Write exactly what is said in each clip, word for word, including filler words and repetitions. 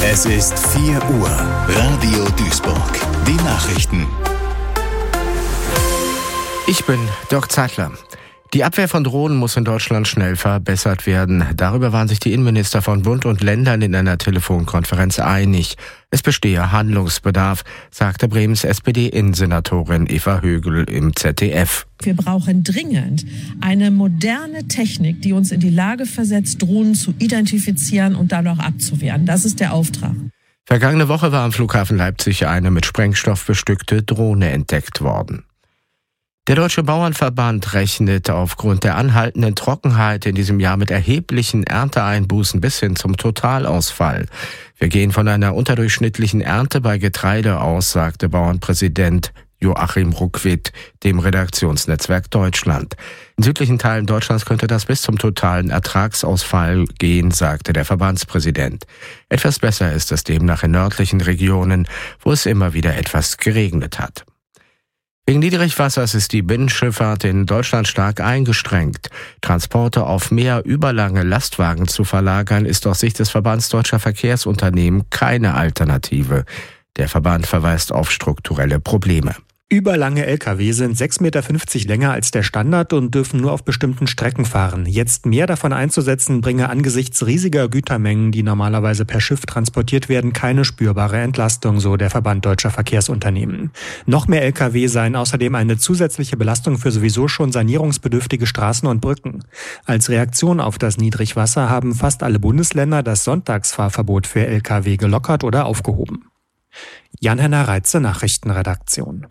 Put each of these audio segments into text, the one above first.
Es ist vier Uhr. Radio Duisburg. Die Nachrichten. Ich bin Dirk Zeitler. Die Abwehr von Drohnen muss in Deutschland schnell verbessert werden. Darüber waren sich die Innenminister von Bund und Ländern in einer Telefonkonferenz einig. Es bestehe Handlungsbedarf, sagte Bremens S P D-Innensenatorin Eva Högel im Z D F. Wir brauchen dringend eine moderne Technik, die uns in die Lage versetzt, Drohnen zu identifizieren und dann auch abzuwehren. Das ist der Auftrag. Vergangene Woche war am Flughafen Leipzig eine mit Sprengstoff bestückte Drohne entdeckt worden. Der Deutsche Bauernverband rechnet aufgrund der anhaltenden Trockenheit in diesem Jahr mit erheblichen Ernteeinbußen bis hin zum Totalausfall. Wir gehen von einer unterdurchschnittlichen Ernte bei Getreide aus, sagte Bauernpräsident Joachim Ruckwitt dem Redaktionsnetzwerk Deutschland. In südlichen Teilen Deutschlands könnte das bis zum totalen Ertragsausfall gehen, sagte der Verbandspräsident. Etwas besser ist es demnach in nördlichen Regionen, wo es immer wieder etwas geregnet hat. Wegen Niedrigwassers ist die Binnenschifffahrt in Deutschland stark eingeschränkt. Transporte auf Meer über lange Lastwagen zu verlagern, ist aus Sicht des Verbands Deutscher Verkehrsunternehmen keine Alternative. Der Verband verweist auf strukturelle Probleme. Überlange L K W sind sechs Komma fünfzig Meter länger als der Standard und dürfen nur auf bestimmten Strecken fahren. Jetzt mehr davon einzusetzen, bringe angesichts riesiger Gütermengen, die normalerweise per Schiff transportiert werden, keine spürbare Entlastung, so der Verband Deutscher Verkehrsunternehmen. Noch mehr L K W seien außerdem eine zusätzliche Belastung für sowieso schon sanierungsbedürftige Straßen und Brücken. Als Reaktion auf das Niedrigwasser haben fast alle Bundesländer das Sonntagsfahrverbot für L K W gelockert oder aufgehoben. Jan-Henner Reitze, Nachrichtenredaktion.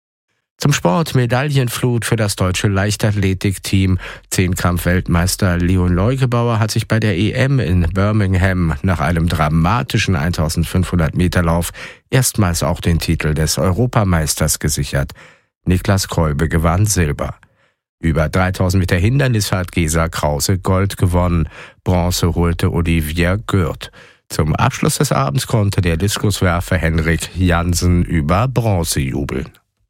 Zum Sport Medaillenflut für das deutsche Leichtathletikteam. Zehnkampf-Weltmeister Leon Leugebauer hat sich bei der E M in Birmingham nach einem dramatischen eintausendfünfhundert Meter Lauf erstmals auch den Titel des Europameisters gesichert. Niklas Kolbe gewann Silber. Über dreitausend Meter Hindernis hat Gesa Krause Gold gewonnen. Bronze holte Olivier Gürt. Zum Abschluss des Abends konnte der Diskuswerfer Henrik Jansen über Bronze jubeln.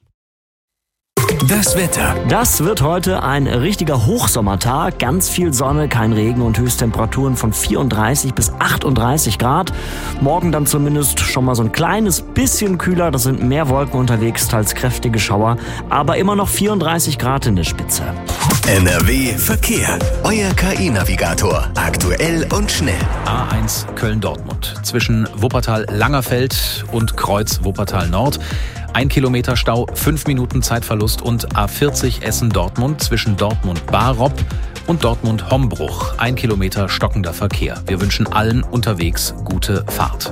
Das Wetter. Das wird heute ein richtiger Hochsommertag. Ganz viel Sonne, kein Regen und Höchsttemperaturen von vierunddreißig bis achtunddreißig Grad. Morgen dann zumindest schon mal so ein kleines bisschen kühler. Da sind mehr Wolken unterwegs, teils kräftige Schauer. Aber immer noch vierunddreißig Grad in der Spitze. N R W Verkehr. Euer K I-Navigator. Aktuell und schnell. A eins Köln-Dortmund. Zwischen Wuppertal-Langerfeld und Kreuz Wuppertal-Nord. Ein Kilometer Stau, fünf Minuten Zeitverlust und A vierzig Essen-Dortmund zwischen Dortmund-Barop und Dortmund-Hombruch. Ein Kilometer stockender Verkehr. Wir wünschen allen unterwegs gute Fahrt.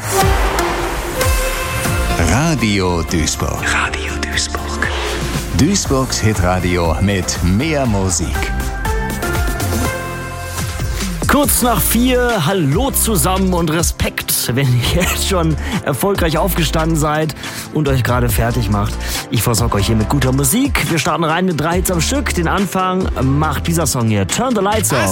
Radio Duisburg. Radio Duisburg. Duisburgs Hitradio mit mehr Musik. Kurz nach vier, hallo zusammen und Respekt, wenn ihr jetzt schon erfolgreich aufgestanden seid und euch gerade fertig macht. Ich versorge euch hier mit guter Musik. Wir starten rein mit drei Hits am Stück. Den Anfang macht dieser Song hier, Turn the Lights Off.